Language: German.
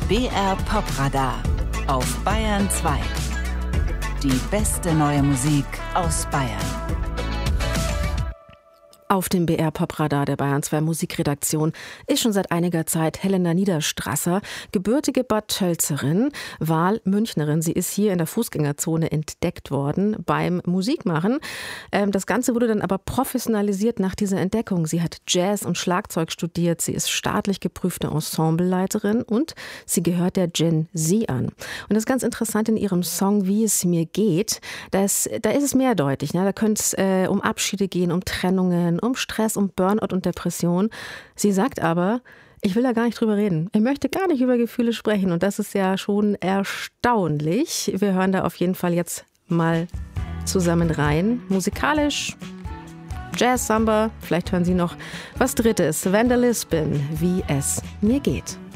BR Popradar auf Bayern 2. Die beste neue Musik aus Bayern. Auf dem BR Popradar der Bayern 2 Musikredaktion ist schon seit einiger Zeit Helena Niederstrasser, gebürtige Bad Tölzerin, Wahlmünchnerin. Sie ist hier in der Fußgängerzone entdeckt worden beim Musikmachen. Das Ganze wurde dann aber professionalisiert nach dieser Entdeckung. Sie hat Jazz und Schlagzeug studiert, sie ist staatlich geprüfte Ensembleleiterin und sie gehört der Gen Z an. Und das ist ganz interessant in ihrem Song Wie es mir geht. Da ist es mehrdeutig. Ne? Da könnte es um Abschiede gehen, um Trennungen, um Stress, um Burnout und Depression. Sie sagt aber, ich will da gar nicht drüber reden. Ich möchte gar nicht über Gefühle sprechen. Und das ist ja schon erstaunlich. Wir hören da auf jeden Fall jetzt mal zusammen rein. Musikalisch, Jazz, Samba, vielleicht hören Sie noch was Drittes. Vanda Lisbon, Wie es mir geht.